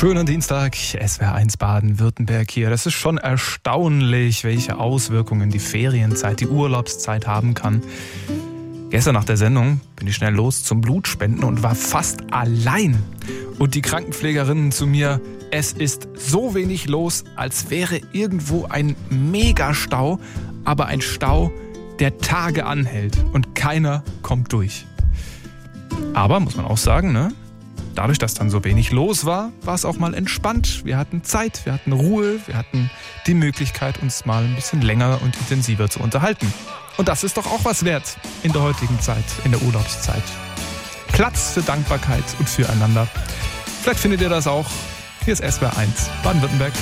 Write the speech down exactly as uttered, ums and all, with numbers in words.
Schönen Dienstag, S W R eins Baden-Württemberg hier. Das ist schon erstaunlich, welche Auswirkungen die Ferienzeit, die Urlaubszeit haben kann. Gestern nach der Sendung bin ich schnell los zum Blutspenden und war fast allein. Und die Krankenpflegerinnen zu mir, es ist so wenig los, als wäre irgendwo ein Megastau, aber ein Stau, der Tage anhält und keiner kommt durch. Aber, muss man auch sagen, ne? Dadurch, dass dann so wenig los war, war es auch mal entspannt. Wir hatten Zeit, wir hatten Ruhe, wir hatten die Möglichkeit, uns mal ein bisschen länger und intensiver zu unterhalten. Und das ist doch auch was wert in der heutigen Zeit, in der Urlaubszeit. Platz für Dankbarkeit und füreinander. Vielleicht findet ihr das auch. Hier ist S W R eins Baden-Württemberg.